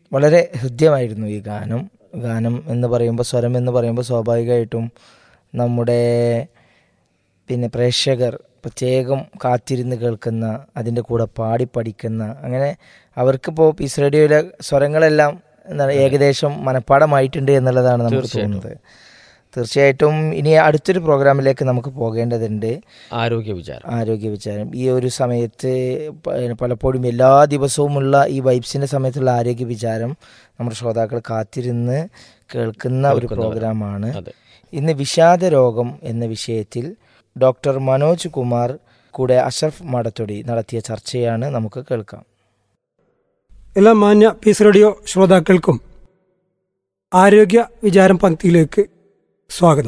വളരെ ഹൃദ്യമായിരുന്നു ഈ ഗാനം എന്ന് പറയുമ്പോൾ, സ്വരം എന്ന് പറയുമ്പോൾ സ്വാഭാവികമായിട്ടും നമ്മുടെ പ്രേക്ഷകർ പ്രത്യേകം കാത്തിരുന്ന് കേൾക്കുന്ന, അതിൻ്റെ കൂടെ പാടി പഠിക്കുന്ന, അങ്ങനെ അവർക്കിപ്പോൾ പീസ് റേഡിയോയിലെ സ്വരങ്ങളെല്ലാം എന്താണ് ഏകദേശം മനഃപ്പാടമായിട്ടുണ്ട് എന്നുള്ളതാണ് നമുക്ക് തോന്നുന്നത്. തീർച്ചയായിട്ടും ഇനി അടുത്തൊരു പ്രോഗ്രാമിലേക്ക് നമുക്ക് പോകേണ്ടതുണ്ട്. ആരോഗ്യ വിചാരം. ഈ ഒരു സമയത്ത് പലപ്പോഴും എല്ലാ ദിവസവുമുള്ള ഈ വൈബ്സിൻ്റെ സമയത്തുള്ള ആരോഗ്യ വിചാരം നമ്മുടെ ശ്രോതാക്കൾ കാത്തിരുന്ന് കേൾക്കുന്ന ഒരു പ്രോഗ്രാമാണ്. ഇന്ന് വിഷാദ രോഗം എന്ന വിഷയത്തിൽ ഡോക്ടർ മനോജ് കുമാർ കൂടെ അഷ്റഫ് മടത്തൊടി നടത്തിയ ചർച്ചയാണ് നമുക്ക് കേൾക്കാം. എല്ലാ മാന്യ പീസ് റേഡിയോ ശ്രോതാക്കൾക്കും ആരോഗ്യ വിചാരം പങ്ക്തിയിലേക്ക് സ്വാഗതം.